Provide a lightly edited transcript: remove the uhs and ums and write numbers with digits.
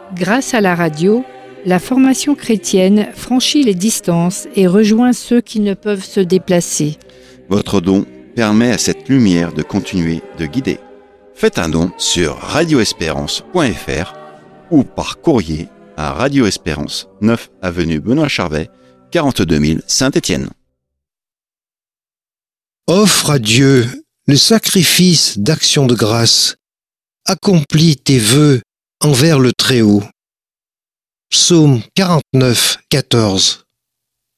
Grâce à la radio, la formation chrétienne franchit les distances et rejoint ceux qui ne peuvent se déplacer. Votre don permet à cette lumière de continuer de guider. Faites un don sur radioespérance.fr ou par courrier à Radio Espérance, 9 avenue Benoît Charvet, 42 000 Saint-Étienne. Offre à Dieu le sacrifice d'action de grâce. Accomplis tes vœux envers le Très-Haut. Psaume 49, 14.